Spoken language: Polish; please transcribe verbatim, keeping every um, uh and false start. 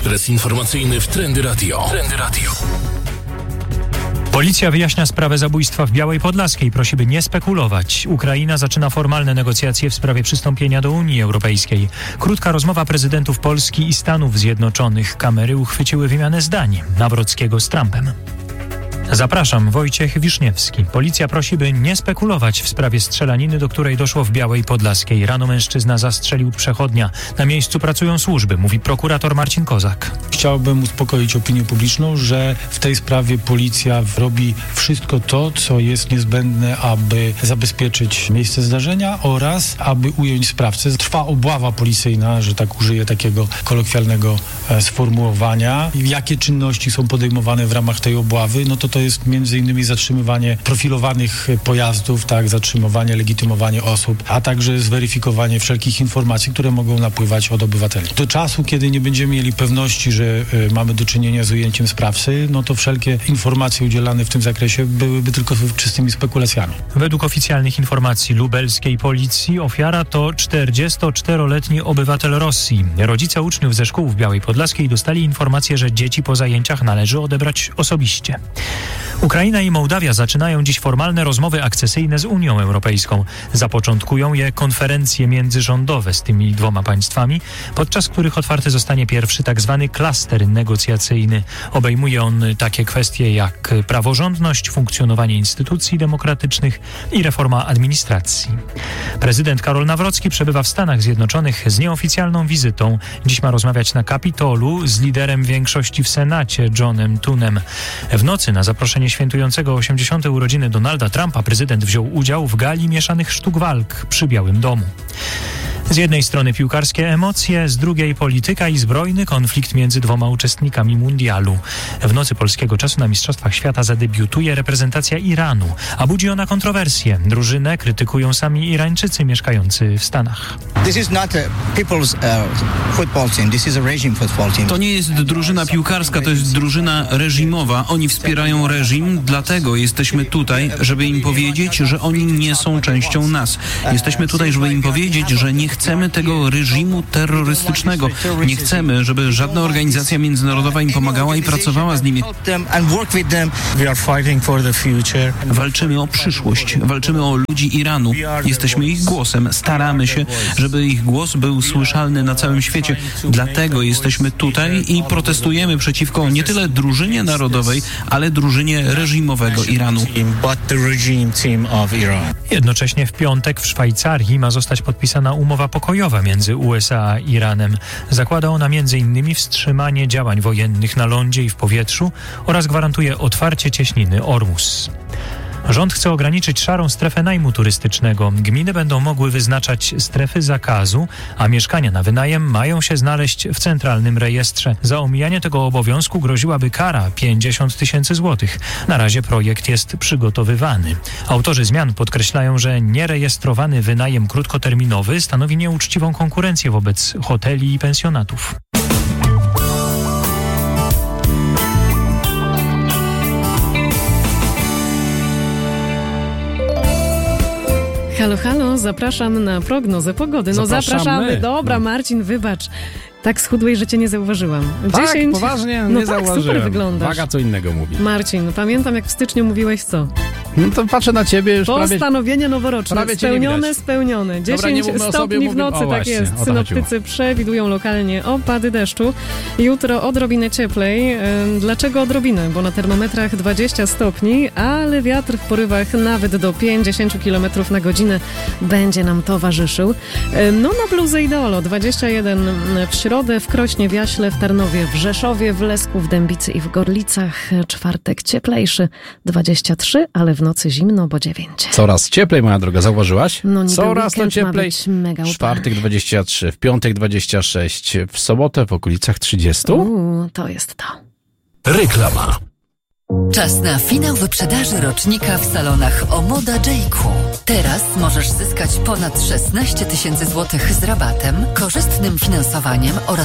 Ekspres informacyjny w Trendy Radio. Trendy Radio. Policja wyjaśnia sprawę zabójstwa w Białej Podlaskiej. Prosi, by nie spekulować. Ukraina zaczyna formalne negocjacje w sprawie przystąpienia do Unii Europejskiej. Krótka rozmowa prezydentów Polski i Stanów Zjednoczonych. Kamery uchwyciły wymianę zdań Nawrockiego z Trumpem. Zapraszam, Wojciech Wiszniewski. Policja prosi, by nie spekulować w sprawie strzelaniny, do której doszło w Białej Podlaskiej. Rano mężczyzna zastrzelił przechodnia. Na miejscu pracują służby, mówi prokurator Marcin Kozak. Chciałbym uspokoić opinię publiczną, że w tej sprawie policja robi wszystko to, co jest niezbędne, aby zabezpieczyć miejsce zdarzenia oraz aby ująć sprawcę. Trwa obława policyjna, że tak użyję takiego kolokwialnego e, sformułowania. Jakie czynności są podejmowane w ramach tej obławy? No to to jest między innymi zatrzymywanie profilowanych pojazdów, tak, zatrzymywanie, legitymowanie osób, a także zweryfikowanie wszelkich informacji, które mogą napływać od obywateli. Do czasu, kiedy nie będziemy mieli pewności, że y, mamy do czynienia z ujęciem sprawcy, no to wszelkie informacje udzielane w tym zakresie byłyby tylko czystymi spekulacjami. Według oficjalnych informacji lubelskiej policji ofiara to czterdziestoczteroletni obywatel Rosji. Rodzice uczniów ze szkół w Białej Podlaskiej dostali informację, że dzieci po zajęciach należy odebrać osobiście. Ukraina i Mołdawia zaczynają dziś formalne rozmowy akcesyjne z Unią Europejską. Zapoczątkują je konferencje międzyrządowe z tymi dwoma państwami, podczas których otwarty zostanie pierwszy tak zwany klaster negocjacyjny. Obejmuje on takie kwestie jak praworządność, funkcjonowanie instytucji demokratycznych i reforma administracji. Prezydent Karol Nawrocki przebywa w Stanach Zjednoczonych z nieoficjalną wizytą. Dziś ma rozmawiać na Kapitolu z liderem większości w Senacie, Johnem Tunem. W nocy na zaproszenie świętującego osiemdziesiąte urodziny Donalda Trumpa prezydent wziął udział w gali mieszanych sztuk walk przy Białym Domu. Z jednej strony piłkarskie emocje, z drugiej polityka i zbrojny konflikt między dwoma uczestnikami mundialu. W nocy polskiego czasu na Mistrzostwach Świata zadebiutuje reprezentacja Iranu, a budzi ona kontrowersje. Drużynę krytykują sami Irańczycy mieszkający w Stanach. To nie jest drużyna piłkarska, to jest drużyna reżimowa. Oni wspierają reżim, dlatego jesteśmy tutaj, żeby im powiedzieć, że oni nie są częścią nas. Jesteśmy tutaj, żeby im powiedzieć, że nie chcemy tego reżimu terrorystycznego. Nie chcemy, żeby żadna organizacja międzynarodowa im pomagała i pracowała z nimi. Walczymy o przyszłość, walczymy o ludzi Iranu. Jesteśmy ich głosem, staramy się, żeby ich głos był słyszalny na całym świecie. Dlatego jesteśmy tutaj i protestujemy przeciwko nie tyle drużynie narodowej, ale drużynie reżimowego Iranu. Jednocześnie w piątek w Szwajcarii ma zostać podpisana umowa pokojowa między U S A a Iranem. Zakłada ona między innymi wstrzymanie działań wojennych na lądzie i w powietrzu oraz gwarantuje otwarcie cieśniny Ormus. Rząd chce ograniczyć szarą strefę najmu turystycznego. Gminy będą mogły wyznaczać strefy zakazu, a mieszkania na wynajem mają się znaleźć w centralnym rejestrze. Za omijanie tego obowiązku groziłaby kara pięćdziesiąt tysięcy złotych. Na razie projekt jest przygotowywany. Autorzy zmian podkreślają, że nierejestrowany wynajem krótkoterminowy stanowi nieuczciwą konkurencję wobec hoteli i pensjonatów. Halo, halo, zapraszam na prognozę pogody. No zapraszamy. zapraszamy. Dobra, Marcin, wybacz. Tak schudłeś, że cię nie zauważyłam. Tak, dziesięć poważnie? No nie tak, zauważyłem. super wyglądasz. Waga co innego mówi. Marcin, pamiętam jak w styczniu mówiłeś co? No to patrzę na ciebie już prawie... Postanowienie noworoczne. prawie cię nie Spełnione, widać. spełnione. Dobra, nie dziesięć mówmy o sobie, stopni w mówimy- nocy, o tak właśnie, jest. o to Synoptycy chodziło. przewidują lokalnie opady deszczu. Jutro odrobinę cieplej. Ym, Dlaczego odrobinę? Bo na termometrach dwadzieścia stopni, ale wiatr w porywach nawet do pięćdziesiąt kilometrów na godzinę będzie nam towarzyszył. Ym, No na bluzę i dolo. dwadzieścia jeden w środę, w Krośnie, w Jaśle, w Tarnowie, w Rzeszowie, w Lesku, w Dębicy i w Gorlicach. Czwartek cieplejszy, dwadzieścia trzy, ale w nocy zimno, bo dziewięć. Coraz cieplej, moja droga, zauważyłaś? No niby Coraz to weekend ma cieplej. być mega upalny. Czwartek dwadzieścia trzy, w piątek dwadzieścia sześć, w sobotę w okolicach trzydzieści. Uuu, to jest to. Reklama. Czas na finał wyprzedaży rocznika w salonach Omoda J Q. Teraz możesz zyskać ponad szesnaście tysięcy złotych z rabatem, korzystnym finansowaniem oraz